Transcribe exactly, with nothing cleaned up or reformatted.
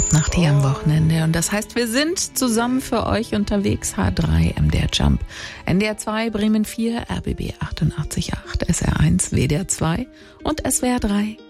Nacht hier am Wochenende. Und das heißt, wir sind zusammen für euch unterwegs. H drei, M D R Jump, N D R zwei, Bremen vier, R B B achtundachtzig Komma acht, S R eins, W D R zwei und S W R drei